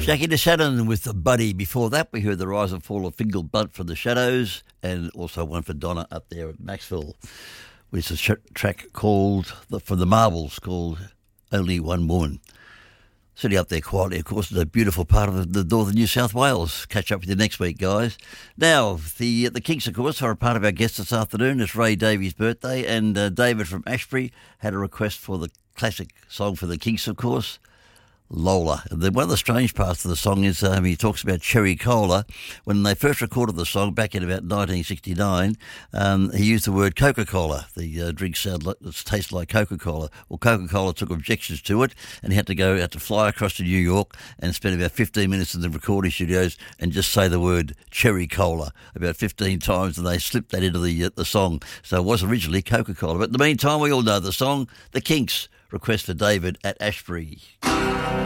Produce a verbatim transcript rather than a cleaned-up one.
Jackie DeShannon with the Buddy. Before that, we heard the rise and fall of Fingal Blunt from the Shadows, and also one for Donna up there at Maxville, with a sh- track called the, from the Marbles called Only One Woman. Sitting up there quietly, of course, is a beautiful part of the northern New South Wales. Catch up with you next week, guys. Now, the the Kinks, of course, are a part of our guest this afternoon. It's Ray Davies' birthday, and uh, David from Ashbury had a request for the classic song for the Kinks, of course, Lola. The, one of the strange parts of the song is um, he talks about cherry cola. When they first recorded the song back in about nineteen sixty-nine, um, he used the word Coca-Cola. The uh, drink sound like, it tastes like Coca-Cola. Well, Coca-Cola took objections to it, and he had to go out to fly across to New York and spend about fifteen minutes in the recording studios and just say the word cherry cola about fifteen times, and they slipped that into the uh, the song. So it was originally Coca-Cola. But in the meantime, we all know the song, The Kinks. Request for David at Ashbury.